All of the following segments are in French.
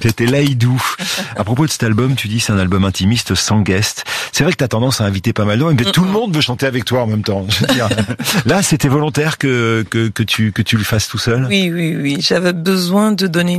C'était Laïdou. À propos de cet album, tu dis c'est un album intimiste sans guest. C'est vrai que t'as tendance à inviter pas mal de gens, mais tout le monde veut chanter avec toi en même temps. Je veux dire. Là, c'était volontaire que tu le fasses tout seul? Oui. J'avais besoin de donner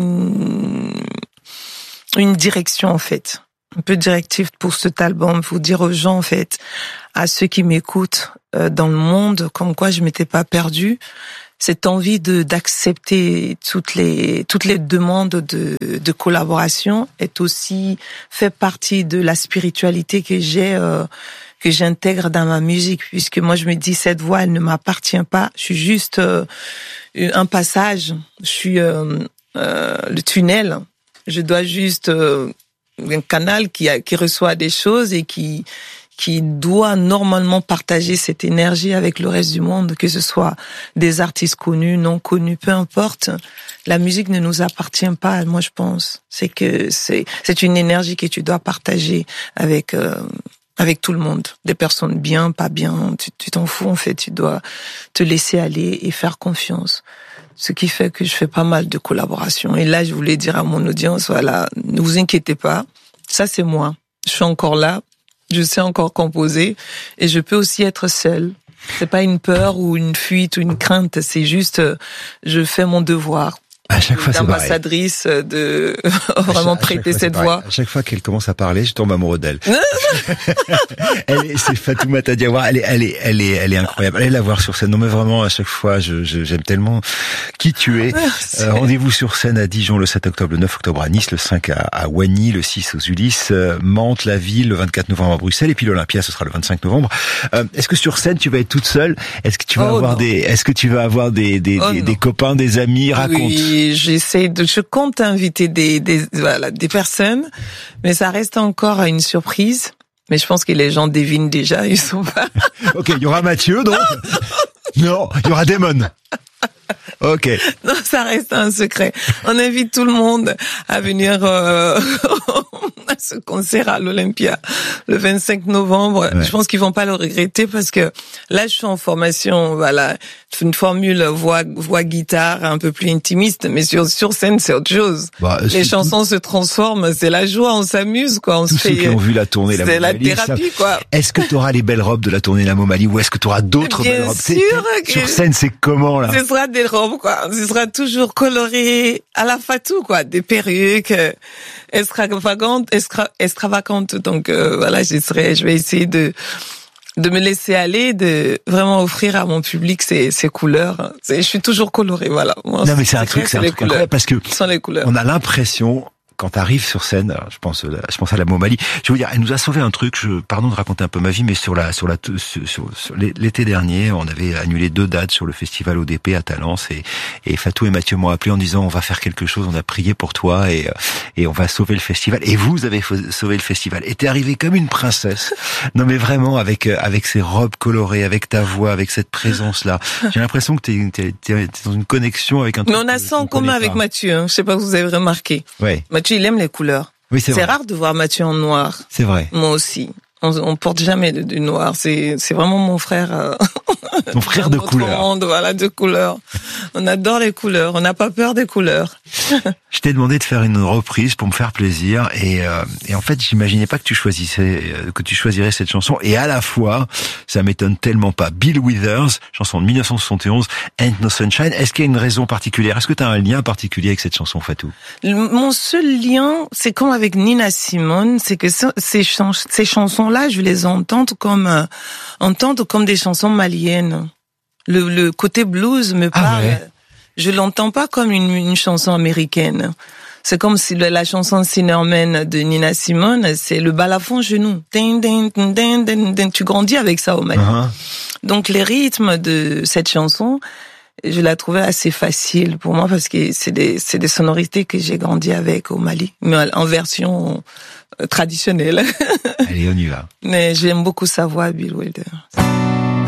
une direction, en fait. Un peu directive pour cet album, pour dire aux gens, en fait, à ceux qui m'écoutent dans le monde, comme quoi je m'étais pas perdue. Cette envie d'accepter toutes les demandes de collaboration est aussi fait partie de la spiritualité que j'intègre dans ma musique, puisque moi je me dis cette voix elle ne m'appartient pas, je suis juste un passage, je suis le tunnel, je dois juste un canal qui reçoit des choses et qui doit normalement partager cette énergie avec le reste du monde, que ce soit des artistes connus, non connus, peu importe. La musique ne nous appartient pas, moi je pense. C'est que c'est une énergie que tu dois partager avec tout le monde. Des personnes bien, pas bien, tu t'en fous en fait, tu dois te laisser aller et faire confiance. Ce qui fait que je fais pas mal de collaborations. Et là, je voulais dire à mon audience, voilà, ne vous inquiétez pas, ça c'est moi. Je suis encore là. Je sais encore composer et je peux aussi être seule. C'est pas une peur ou une fuite ou une crainte, c'est juste je fais mon devoir. À chaque fois, c'est d'ambassadrice de vraiment prêter cette voix. À chaque fois qu'elle commence à parler, je tombe amoureux d'elle. C'est Fatoumata Diawara, elle est incroyable. Allez la voir sur scène. Non mais vraiment, à chaque fois, j'aime tellement qui tu es. Rendez-vous sur scène à Dijon le 7 octobre, le 9 octobre à Nice, le 5 à Wagny, le 6 aux Ulysses, Mantes, la Ville, le 24 novembre à Bruxelles, et puis l'Olympia, ce sera le 25 novembre. Est-ce que sur scène, tu vas être toute seule? Est-ce que tu vas avoir des copains, des amis? Raconte. Oui. Je compte inviter des personnes, mais ça reste encore une surprise. Mais je pense que les gens devinent déjà, ils sont pas. Ok, il y aura Mathieu, donc. Non, il y aura Damon. Ok. Non, ça reste un secret. On invite tout le monde à venir à ce concert à l'Olympia le 25 novembre. Ouais. Je pense qu'ils vont pas le regretter parce que là, je suis en formation, voilà, une formule voix guitare un peu plus intimiste, mais sur scène, c'est autre chose. Les chansons se transforment, c'est la joie, on s'amuse, quoi. Tous ceux qui ont vu la tournée, c'est la thérapie, quoi. Est-ce que tu auras les belles robes de la tournée La Momalie ou est-ce que tu auras d'autres belles robes? Bien sûr. Sur scène, c'est comment, là? Ce sera des robes, quoi. Ce sera toujours coloré à la Fatou, quoi. Des perruques extravagantes. Donc, voilà, je vais essayer de me laisser aller, de vraiment offrir à mon public ces couleurs. Je suis toujours colorée, voilà. Moi, non, mais c'est un truc incroyable parce que sans les couleurs. On a l'impression, quand t'arrives sur scène, je pense à la Momalie. Je veux dire, elle nous a sauvé un truc. Pardon de raconter un peu ma vie, mais sur l'été dernier, on avait annulé 2 dates sur le festival ODP à Talence et Fatou et Mathieu m'ont appelé en disant on va faire quelque chose, on a prié pour toi et on va sauver le festival. Et vous avez sauvé le festival. Et t'es arrivée comme une princesse. Non mais vraiment avec ces robes colorées, avec ta voix, avec cette présence là. J'ai l'impression que t'es dans une connexion avec un truc. Mais on a ça en commun avec Mathieu. Hein. Je sais pas si vous avez remarqué. Ouais. Mathieu, il aime les couleurs. Oui, c'est vrai. Rare de voir Mathieu en noir. C'est vrai. Moi aussi. On porte jamais du noir. C'est vraiment mon frère. Mon frère de couleur. Monde, voilà, de couleurs. On adore les couleurs. On n'a pas peur des couleurs. Je t'ai demandé de faire une reprise pour me faire plaisir et en fait, j'imaginais pas que tu choisirais cette chanson et à la fois, ça m'étonne tellement pas. Bill Withers, chanson de 1971, Ain't No Sunshine. Est-ce qu'il y a une raison particulière? Est-ce que tu as un lien particulier avec cette chanson, Fatou? Mon seul lien, c'est comme avec Nina Simone, c'est que ces chansons-là, je les entends comme des chansons maliennes. Le côté blues me parle. Ouais. Je l'entends pas comme une chanson américaine. C'est comme si la chanson Cinnamon de Nina Simone, c'est le balafon genou. Tu grandis avec ça au Mali. Uh-huh. Donc les rythmes de cette chanson, je la trouvais assez facile pour moi parce que c'est des sonorités que j'ai grandi avec au Mali, mais en version traditionnelle. Allez, on y va. Mais j'aime beaucoup sa voix, Bill Withers.